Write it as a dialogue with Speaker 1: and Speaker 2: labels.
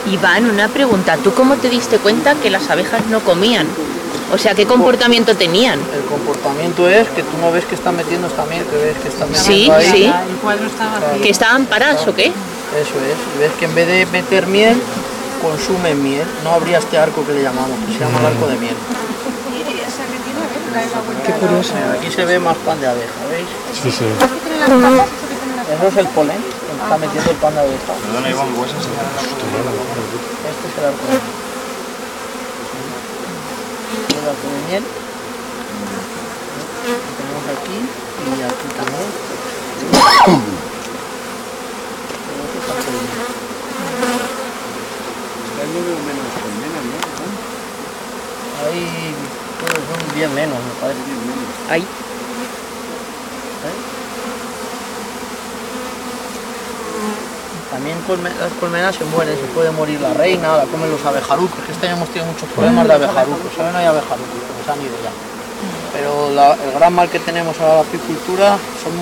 Speaker 1: Iván, una pregunta. ¿Tú cómo te diste cuenta que las abejas no comían? O sea, ¿qué comportamiento tenían?
Speaker 2: El comportamiento es que tú no ves que están metiendo esta miel, que ves que están metiendo
Speaker 1: Sí,
Speaker 2: ahí.
Speaker 1: sí.
Speaker 3: El cuadro estaba
Speaker 1: ¿Que estaban paradas o qué?
Speaker 2: Eso es. Y ves que en vez de meter miel, consumen miel. No habría este arco que le llamamos, que se llama el arco de miel.
Speaker 3: Qué curioso.
Speaker 2: Aquí se ve más pan de abeja, ¿veis?
Speaker 4: Sí, sí.
Speaker 2: Eso es el polen, que está metiendo el pan de abeja.
Speaker 4: Perdona, Iván, huesas.
Speaker 2: Este es el arco de miel. El arco de miel. Lo tenemos aquí y aquí también. Ahí son 10 menos, me parece.
Speaker 1: Ahí.
Speaker 2: También las colmenas se mueren, se puede morir la reina, la comen los abejarucos, que este año hemos tenido muchos problemas de abejarucos, ahora no hay abejarucos, porque se han ido ya. Pero el gran mal que tenemos ahora en la apicultura son